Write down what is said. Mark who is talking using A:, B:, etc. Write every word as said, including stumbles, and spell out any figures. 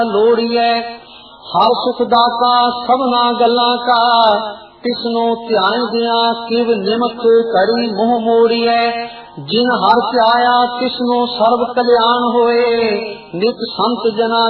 A: ਲੋੜੀਐ। ਹਰ ਸੁਖ ਦਾਤਾ ਸਭਨਾ ਗੱਲਾਂ ਕਾ, ਤਿਸਨੂੰ ਧਿਆਨ ਦਿਆਂ ਕਿਵ ਨਿਮਕ ਕਰੀ ਮੋਹ ਮੋੜੀਐ। ਜਿਨ ਹਰ ਧਿਆਇਆ ਤਿਸਨੂੰ ਸਰਬ ਕਲਿਆਣ ਹੋਏ, ਨਿਤ ਸੰਤ ਜਨਾ